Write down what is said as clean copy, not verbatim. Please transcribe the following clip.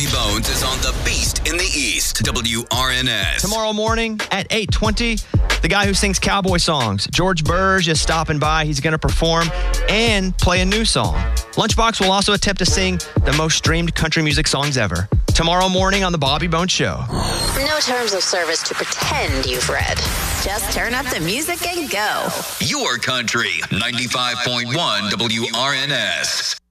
Bobby Bones is on the Beast in the East. WRNS. Tomorrow morning at 8:20, the guy who sings cowboy songs, George Burge, is stopping by. He's going to perform and play a new song. Lunchbox will also attempt to sing the most streamed country music songs ever. Tomorrow morning on The Bobby Bones Show. No terms of service to pretend you've read. Just turn up the music and go. Your country, 95.1 WRNS.